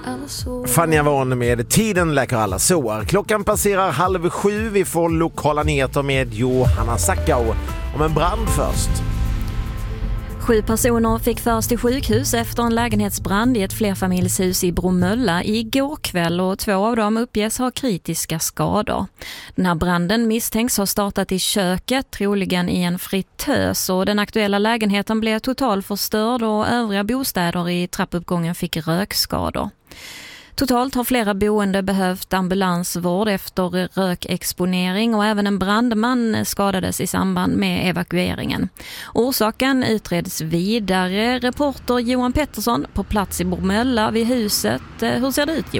Fanny Avon med Tiden läker alla sår. Klockan passerar 6:30. Vi får lokala nyheter med Johanna Sackau om en brand först. 7 personer fick föras till sjukhus efter en lägenhetsbrand i ett flerfamiljshus i Bromölla igår kväll och 2 av dem uppges ha kritiska skador. Den här branden misstänks ha startat i köket, troligen i en fritös, och den aktuella lägenheten blev totalförstörd och övriga bostäder i trappuppgången fick rökskador. Totalt har flera boende behövt ambulansvård efter rökexponering och även en brandman skadades i samband med evakueringen. Orsaken utreds vidare. Reporter Johan Pettersson på plats i Bromölla vid huset. Hur ser det ut, Johan?